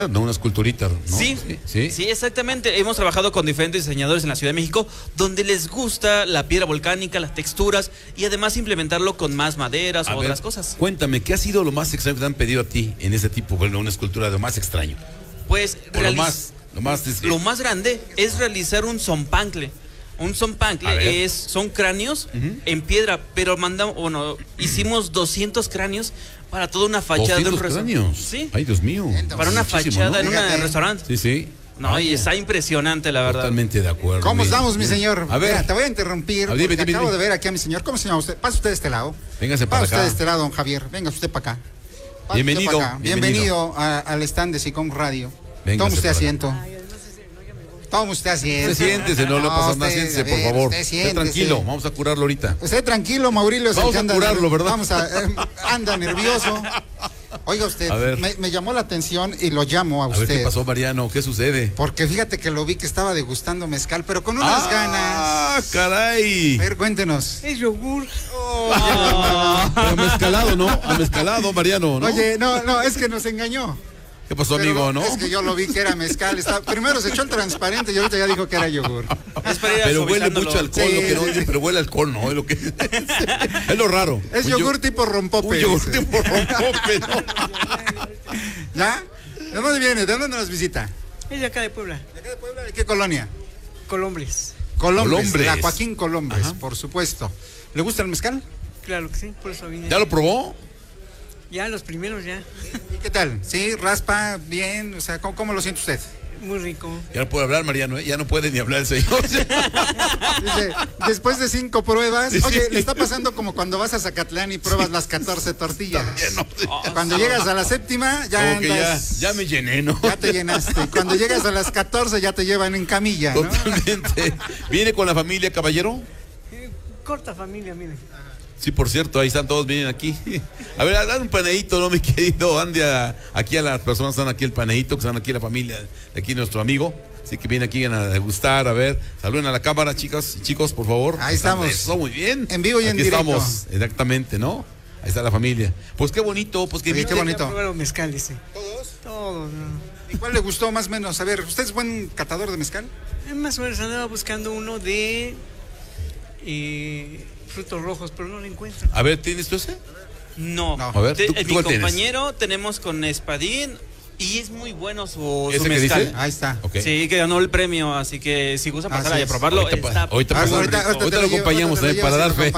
No, una esculturita, ¿no? Sí, exactamente. Hemos trabajado con diferentes diseñadores en la Ciudad de México donde les gusta la piedra volcánica, las texturas y además implementarlo con más maderas o otras cosas. Cuéntame, ¿qué ha sido lo más extraño que te han pedido a ti en ese tipo, bueno, una escultura de lo más extraño? Pues lo más grande es realizar un zompancle. Un zompancle son cráneos en piedra, pero hicimos 200 cráneos para toda una fachada de un restaurante. ¿200 cráneos? Sí. Ay, Dios mío. Para una fachada en un restaurante. Sí. No, y está impresionante, la verdad. Totalmente de acuerdo. ¿Cómo estamos, mi señor? A ver. Mira, te voy a interrumpir porque acabo de ver aquí a mi señor. ¿Cómo se llama usted? Pase usted de este lado. Véngase para acá. Pase usted de este lado, don Javier. Venga usted para acá. Bienvenido. Bienvenido al stand de SICOM Radio. Tome usted asiento. Tome usted asiento. Siéntese, no le pasa nada, siéntese, por favor. Esté tranquilo, vamos a curarlo ahorita. Usted tranquilo, Maurilio. Vamos a curarlo, ¿verdad? Anda nervioso. Oiga usted, me llamó la atención y lo llamo a usted. A ver, ¿qué pasó, Mariano? ¿Qué sucede? Porque fíjate que lo vi que estaba degustando mezcal, pero con unas ganas. ¡Ah, caray! A ver, cuéntenos. Es yogur. Pero mezcalado, ¿no? Mezcalado, Mariano, ¿no? Oye, no, es que nos engañó. ¿Qué pasó, amigo, no? Es que yo lo vi que era mezcal. Primero se echó el transparente y ahorita ya dijo que era yogur. Pero huele mucho alcohol, pero huele alcohol, ¿no? Es lo que es lo raro. Es yogur tipo rompope. Un yogur tipo rompope, ¿no? ¿Ya? ¿De dónde viene? ¿De dónde nos visita? Es de acá de Puebla. ¿De acá de Puebla? ¿De qué colonia? Colombres. La Joaquín Colombres, por supuesto. ¿Le gusta el mezcal? Claro que sí, por eso vine. ¿Ya lo probó? Ya, los primeros ya. ¿Y qué tal? ¿Sí? ¿Raspa bien? O sea, ¿cómo lo siente usted? Muy rico. Ya no puede hablar, Mariano, ¿eh? Ya no puede ni hablar el señor. Dice, después de 5 pruebas, oye, le está pasando como cuando vas a Zacatlán y pruebas las 14 tortillas. Cuando llegas a la 7ª, ya andas... ya me llené, ¿no? Ya te llenaste. Cuando llegas a las 14 ya te llevan en camilla, ¿no? Totalmente. ¿Viene con la familia, caballero? Corta familia, mire. Sí, por cierto, ahí están todos, vienen aquí. A ver, dale un paneíto, ¿no, mi querido Andy? Aquí a las personas que están aquí, el paneíto, que están aquí la familia, de aquí nuestro amigo. Así que viene aquí a degustar, a ver. Saluden a la cámara, chicas y chicos, por favor. Ahí estamos. Eso, muy bien. En vivo y en directo. Aquí estamos, exactamente, ¿no? Ahí está la familia. Pues qué bonito, pues qué bonito. Probaron mezcal, dice. ¿Todos? Todos, ¿no? ¿Y cuál le gustó más o menos? A ver, ¿usted es buen catador de mezcal? Más o menos andaba buscando uno de... frutos rojos, pero no lo encuentro. A ver, ¿tienes tú ese? No. A ver, ¿tú mi compañero tenemos con Espadín y es muy bueno su ¿Ese mezcal. Que dice? Ahí está. Okay. Sí, que ganó el premio, así que si gusta pasar a probarlo, ahorita lo acompañamos para dar fe.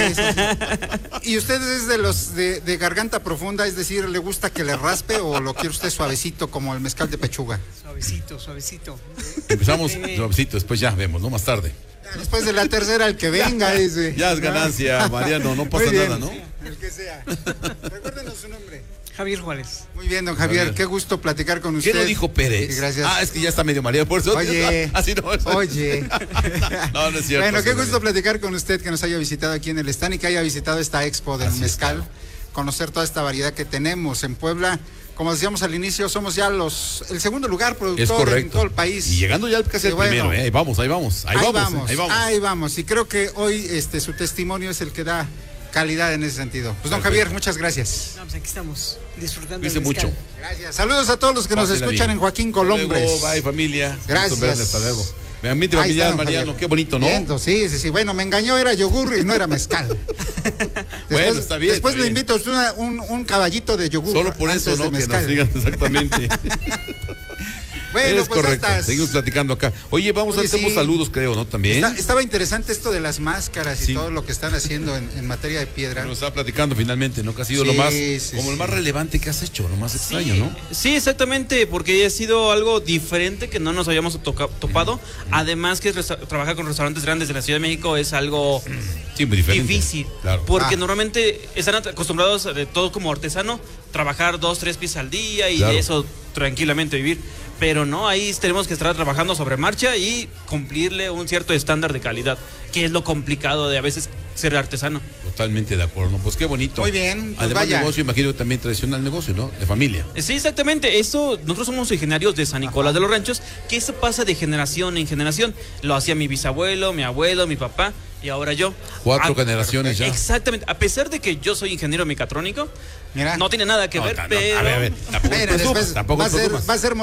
Sí. ¿Y usted es de los de garganta profunda, es decir, le gusta que le raspe o lo quiere usted suavecito como el mezcal de pechuga? Suavecito. Empezamos suavecito, después ya vemos, ¿no? Más tarde. Después de la tercera, el que venga, dice. Ya es ganancia, Mariano, no pasa nada, ¿no? El que sea. Recuérdenos su nombre. Javier Juárez. Muy bien, don Javier, qué gusto platicar con usted. ¿Qué no dijo Pérez? Sí, gracias. Es que ya está medio mareado, por eso. Oye. Así no. Oye. No es cierto. Bueno, qué gusto platicar con usted, que nos haya visitado aquí en el stand y que haya visitado esta expo del mezcal. Conocer toda esta variedad que tenemos en Puebla. Como decíamos al inicio, somos ya el segundo lugar productor en todo el país. Y llegando ya casi al primero, ahí vamos. Ahí vamos. Y creo que hoy su testimonio es el que da calidad en ese sentido. Pues don Javier, muchas gracias. No, pues aquí estamos disfrutando. Cuídense mucho. Gracias. Saludos a todos los que nos escuchan en Joaquín Colombres. Bye, familia. Gracias. Hasta luego. Me ambiente familiar, Mariano, qué bonito, ¿no? Viendo, sí. Bueno, me engañó, era yogur y no era mezcal. Bueno, está bien. Después le invito a usted un caballito de yogur. Solo por eso, ¿no? Que nos digan exactamente. Bueno, es correcto. Seguimos platicando acá. Oye, hacemos saludos, creo, ¿no? También. Estaba interesante esto de las máscaras y todo lo que están haciendo en materia de piedra. Nos estaba platicando finalmente, ¿no? Que ha sido lo más, el más relevante que has hecho, lo más extraño, ¿no? Sí, exactamente, porque ha sido algo diferente que no nos habíamos topado. Además que trabajar con restaurantes grandes de la Ciudad de México es algo muy difícil. Claro. Porque normalmente están acostumbrados de todo como artesano, trabajar 2-3 piezas al día y de eso tranquilamente vivir. Pero no, ahí tenemos que estar trabajando sobre marcha y cumplirle un cierto estándar de calidad, que es lo complicado de a veces ser artesano. Totalmente de acuerdo, pues qué bonito. Muy bien, pues además negocio, imagino también tradicional negocio, ¿no? De familia. Sí, exactamente, nosotros somos originarios de San Nicolás de los Ranchos, que eso pasa de generación en generación. Lo hacía mi bisabuelo, mi abuelo, mi papá y ahora yo. 4 generaciones ya. Exactamente, a pesar de que yo soy ingeniero mecatrónico, no tiene nada que ver, pero... A ver, tampoco va a ser